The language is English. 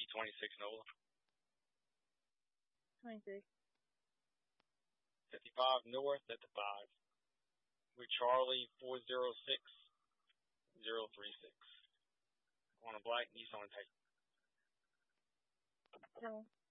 G26 NOLA. 26. 55 north at the 5. With Charlie 406036. On a black Nissan Titan. No.